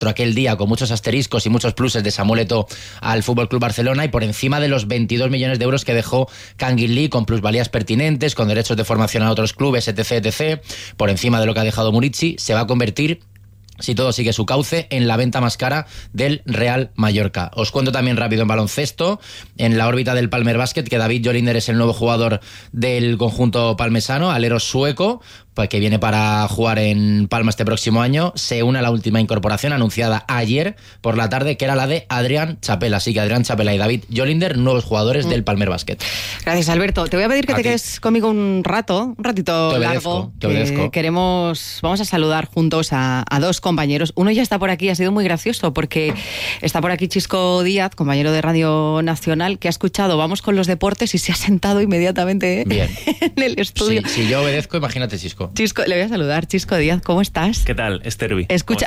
aquel día con muchos asteriscos y muchos pluses de Samuel Eto'o al FC Barcelona, y por encima de los 22 millones de euros que dejó Kangin Lee, con plusvalías pertinentes, con derechos de formación a otros clubes, etc., por encima de lo que ha dejado Murici, se va a convertir, si todo sigue su cauce, en la venta más cara del Real Mallorca. Os cuento también rápido en baloncesto, en la órbita del Palmer Basket, que David Jolinder es el nuevo jugador del conjunto palmesano, alero sueco, pues que viene para jugar en Palma este próximo año. Se une a la última incorporación anunciada ayer por la tarde, que era la de Adrián Chapela. Así que Adrián Chapela y David Jolinder, nuevos jugadores del Palmer Basket. Gracias, Alberto. Te voy a pedir que te quedes conmigo un ratito largo. Te obedezco. Vamos a saludar juntos a dos compañeros. Uno ya está por aquí, ha sido muy gracioso porque está por aquí Chisco Díaz, compañero de Radio Nacional, que ha escuchado Vamos con los deportes y se ha sentado inmediatamente Bien en el estudio. Si yo obedezco, imagínate, Chisco. Chisco, le voy a saludar. Chisco Díaz, ¿cómo estás? ¿Qué tal, Estervi? Escucha.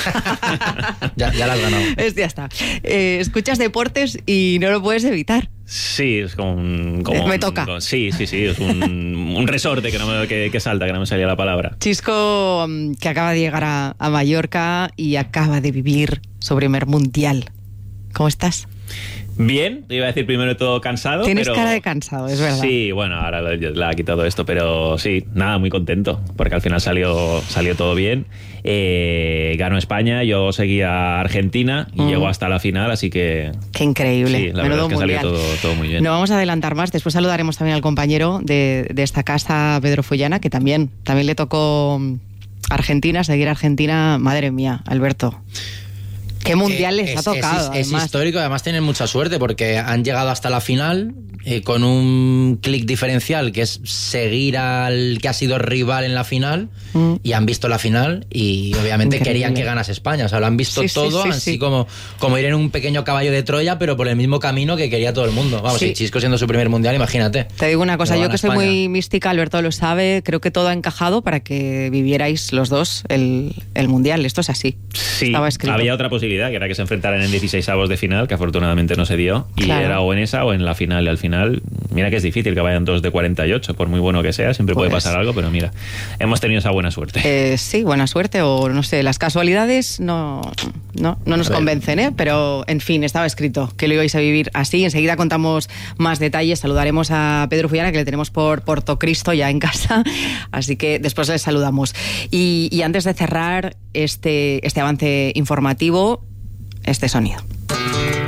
ya la has ganado. Ya está. Escuchas deportes y no lo puedes evitar. Sí, es como me toca. Sí, es un resorte que salta, que no me salía la palabra. Chisco, que acaba de llegar a Mallorca y acaba de vivir su primer mundial. ¿Cómo estás? Bien, te iba a decir primero de todo cansado. Tienes cara de cansado, es verdad. Sí, bueno, ahora le ha quitado esto, pero sí, nada, muy contento, porque al final salió todo bien. Ganó España, yo seguía a Argentina y llegó hasta la final, así que... Qué increíble. Sí, la verdad es que salió todo muy bien. No vamos a adelantar más, después saludaremos también al compañero de esta casa, Pedro Fullana, que también le tocó Argentina, seguir a Argentina. Madre mía, Alberto. ¿Qué mundial les ha tocado? Es histórico, además tienen mucha suerte porque han llegado hasta la final con un clic diferencial, que es seguir al que ha sido rival en la final, y han visto la final y obviamente querían que ganase España. O sea, lo han visto todo, así como ir en un pequeño caballo de Troya, pero por el mismo camino que quería todo el mundo. Vamos, y Chisco siendo su primer mundial, imagínate. Te digo una cosa, yo que soy muy mística, Alberto lo sabe, creo que todo ha encajado para que vivierais los dos el mundial. Esto es así. Sí, estaba escrito. Había otra posibilidad, que era que se enfrentaran en 16avos de final, que afortunadamente no se dio, y era o en esa o en la final. Y al final, mira que es difícil que vayan 2 de 48, por muy bueno que sea, siempre puede pasar algo, pero mira, hemos tenido esa buena suerte. Sí, buena suerte, o no sé, las casualidades no nos convencen, pero en fin, estaba escrito que lo ibais a vivir así. Enseguida contamos más detalles, saludaremos a Pedro Fullana, que le tenemos por Portocristo ya en casa, así que después les saludamos. Y antes de cerrar este avance informativo, este sonido.